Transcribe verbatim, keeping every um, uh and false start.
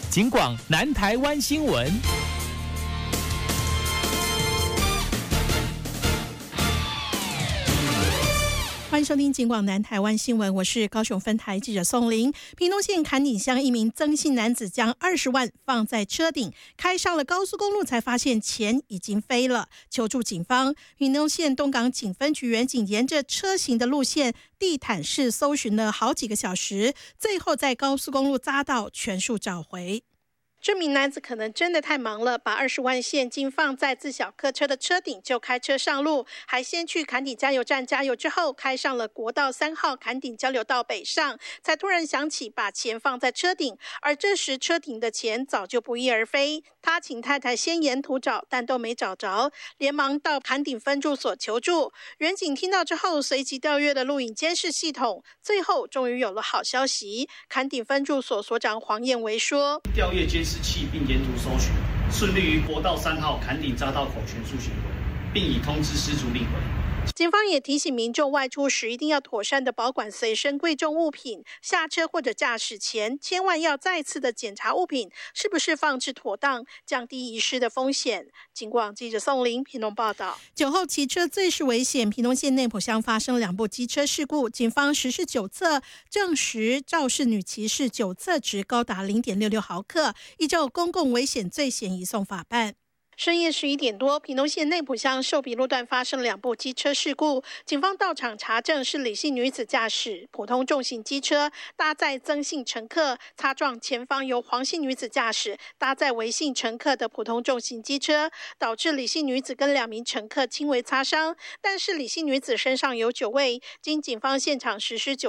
警广南台湾新闻。 欢迎收听警广南台湾新闻，我是高雄分台记者宋玲。屏东县崁顶乡一名曾姓男子将二十万放在车顶，开上了高速公路，才发现钱已经飞了，求助警方。屏东县东港警分局员警沿着车行的路线地毯式搜寻了好几个小时，最后在高速公路匝道全数找回。这名男子可能真的太忙了，把二十万现金放在自小客车的车顶就开车上路，还先去崁顶加油站加油，之后开上了国道三号崁顶交流道北上，才突然想起把钱放在车顶，而这时车顶的钱早就不翼而飞。他请太太先沿途找，但都没找着，连忙到崁顶分驻所求助。员警听到之后，随即调阅了录影监视系统，最后终于有了好消息。崁顶分驻所所长黄彦维说： 调阅监视器并沿途搜寻，顺利于国道三号崁顶匝道口全数寻回，并已通知失主领回。 警方也提醒民众外出时一定要妥善的保管随身贵重物品，下车或者驾驶前千万要再次的检查物品是不是放置妥当，降低遗失的风险。警广记者宋玲屏东报道。酒后骑车最是危险，屏东县内埔乡发生两部机车事故，警方实施酒测，证实肇事女骑士酒测值高达 零点六六毫克，依照公共危险罪嫌移送法办。深夜十一点多，屏东县内埔乡寿比路段发生两部机车事故，警方到场查证是李姓女子驾驶普通重型机车搭载曾姓乘客，擦撞前方由黄姓女子驾驶搭载韦姓乘客的普通重型机车，导致李姓女子跟两名乘客轻微擦伤，但是李姓女子身上有酒味，经警方现场实施酒